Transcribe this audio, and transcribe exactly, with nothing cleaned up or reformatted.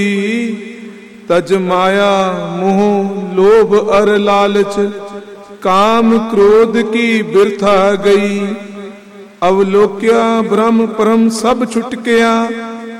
ਤਜ ਮਾਇਆ ਮੋਹ ਲੋਭ ਅਰ ਲਾਲਚ, ਕਾਮ ਕ੍ਰੋਧ ਕੀ ਬਿਰਥਾ ਗਈ। ਅਵਲੋਕਿਆ ਬ੍ਰਹਮ ਪਰਮ ਸਭ ਛੁਟਕਿਆ,